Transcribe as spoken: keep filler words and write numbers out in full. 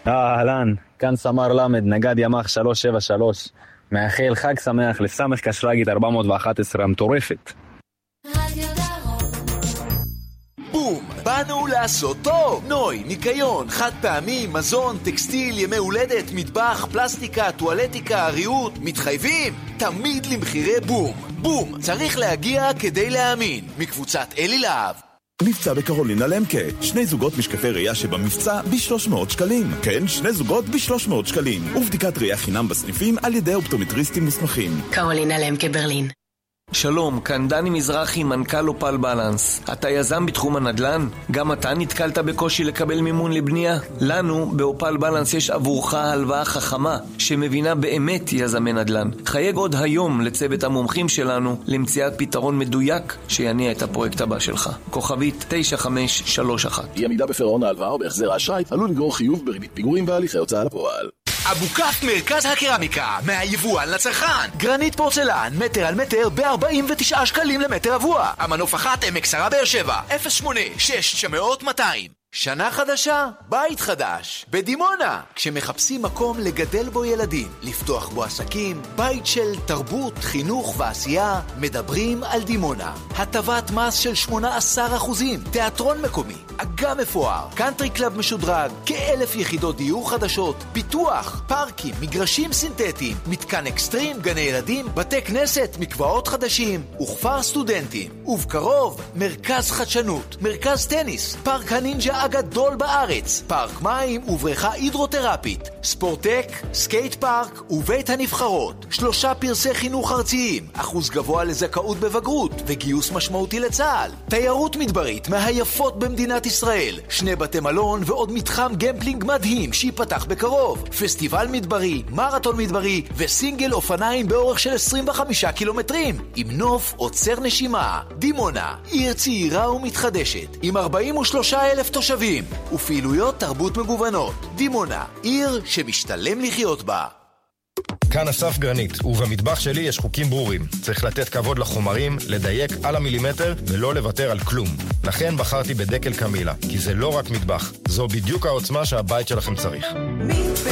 אהלן, כאן סמר למד, נגד ימ"ח שלוש שבע שלוש. מאחל חג שמח לסמך קשרגית ארבע מאות ואחת עשרה המטורפת. בום! באנו לעשות טוב! נוי, ניקיון, חד פעמי, מזון, טקסטיל, ימי הולדת, מטבח, פלסטיקה, טואלטיקה, ריהוט, מתחייבים? תמיד למחירי בום. בום! צריך להגיע כדי להאמין. מקבוצת אלי להב. מבצע בקרולינה למקה, שני זוגות משקפי ראייה שבמבצע ב-שלוש מאות שקלים. כן, שני זוגות ב-שלוש מאות שקלים. ובדיקת ראייה חינם בסניפים על ידי אופטומטריסטים מוסמכים. קרולינה למקה ברלין. שלום, כאן דני מזרחי, מנכ"ל אופל בלנס. אתה יזם בתחום הנדל"ן? גם אתה נתקלת בקושי לקבל מימון לבנייה? לנו, באופל בלנס, יש עבורך הלוואה חכמה, שמבינה באמת יזמי נדל"ן. חייג עוד היום לצוות המומחים שלנו, למציאת פתרון מדויק שיניע את הפרויקט הבא שלך. כוכבית תשע חמש שלוש אחת. אי עמידה בפירעון ההלוואה או בהחזר האשראי עלול לגרור חיוב בריבית פיגורים והליכי הוצאה לפועל. אבוקת מרכז הקרמיקה, מהיבואן לצרכן. גרנית פורצלן, מטר על מטר ב-ארבעים ותשעה שקלים למטר רבוע. המנוף אחת עמק שרה באר שבע, אפס שמונה שש תשע מאות מאתיים. שנה חדשה, בית חדש. בדימונה, כשמחפשים מקום לגדל בו ילדים, לפתוח בו עסקים, בית של תרבות, חינוך ועשייה, מדברים על דימונה. הטבת מס של שמונה עשר אחוזים, תיאטרון מקומי, אגם מפואר, קאנטרי קלאב משודרג, כאלף יחידות דיור חדשות, פיתוח, פארקים, מגרשים סינתטיים, מתקן אקסטרים, גני ילדים, בתי כנסת, מקוואות חדשים, וכפר סטודנטים. ובקרוב, מרכז חדשנות, מרכז טניס, פארק הנינג'ה הגדול בארץ, פארק מים ובריכה הידרותרפית, ספורטק, סקייט פארק ובית הנבחרות, שלושה פרסי חינוך ארציים, אחוז גבוה לזכאות בבגרות וגיוס משמעותי לצה"ל, תיירות מדברית מהיפות במדינת ישראל, שני בתי מלון ועוד מתחם גמפלינג מדהים שיפתח בקרוב, פסטיבל מדברי, מרתון מדברי וסינגל אופניים באורך של עשרים וחמישה קילומטרים, עם נוף עוצר נשימה. דימונה, עיר צעירה ומתחדשת, עם ארבעים ושלושה אלף תושבים ופעילויות תרבות מגוונות. דימונה, עיר שמשתלם לחיות בה. כאן אסף גרנית, ובמטבח שלי יש חוקים ברורים. צריך לתת כבוד לחומרים, לדייק על המילימטר ולא לוותר על כלום. לכן בחרתי בדקל קמילה, כי זה לא רק מטבח, זו בדיוק העוצמה שהבית שלכם צריך.